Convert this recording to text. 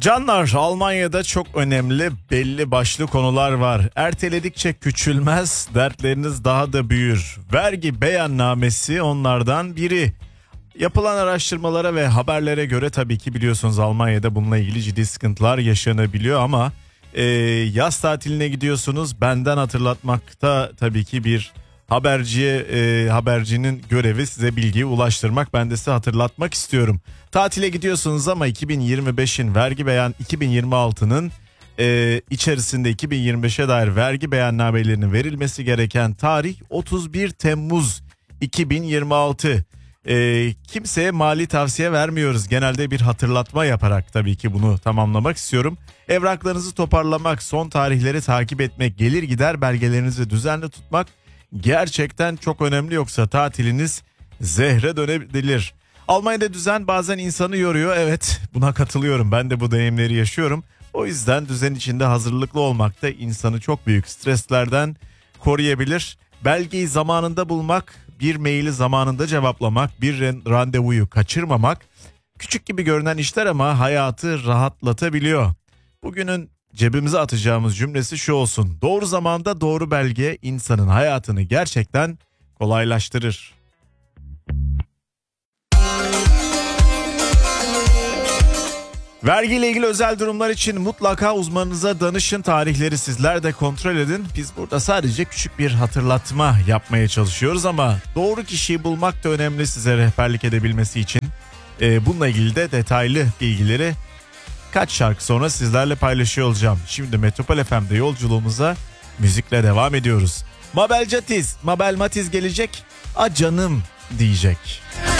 Canlar, Almanya'da çok önemli belli başlı konular var. Erteledikçe küçülmez, dertleriniz daha da büyür. Vergi beyannamesi onlardan biri. Yapılan araştırmalara ve haberlere göre tabii ki biliyorsunuz Almanya'da bununla ilgili ciddi sıkıntılar yaşanabiliyor ama yaz tatiline gidiyorsunuz. Benden hatırlatmakta tabii ki bir habercinin görevi size bilgiyi ulaştırmak. Ben de size hatırlatmak istiyorum. Tatile gidiyorsunuz ama 2025'in vergi beyan 2026'nın içerisinde 2025'e dair vergi beyannamelerinin verilmesi gereken tarih 31 Temmuz 2026. Kimseye mali tavsiye vermiyoruz. Genelde bir hatırlatma yaparak tabii ki bunu tamamlamak istiyorum. Evraklarınızı toparlamak, son tarihleri takip etmek, gelir gider belgelerinizi düzenli tutmak gerçekten çok önemli, yoksa tatiliniz zehre dönebilir. Almanya'da düzen bazen insanı yoruyor. Evet, buna katılıyorum. Ben de bu deneyimleri yaşıyorum. O yüzden düzen içinde hazırlıklı olmak da insanı çok büyük streslerden koruyabilir. Belgeyi zamanında bulmak, bir maili zamanında cevaplamak, bir randevuyu kaçırmamak küçük gibi görünen işler ama hayatı rahatlatabiliyor. Bugünün cebimize atacağımız cümlesi şu olsun: doğru zamanda doğru belge insanın hayatını gerçekten kolaylaştırır. Vergiyle ilgili özel durumlar için mutlaka uzmanınıza danışın. Tarihleri sizler de kontrol edin. Biz burada sadece küçük bir hatırlatma yapmaya çalışıyoruz ama doğru kişiyi bulmak da önemli size rehberlik edebilmesi için. Bununla ilgili de detaylı bilgileri kaç şarkı sonra sizlerle paylaşıyor olacağım. Şimdi Metropol FM'de yolculuğumuza müzikle devam ediyoruz. Mabel Matiz gelecek. A canım diyecek.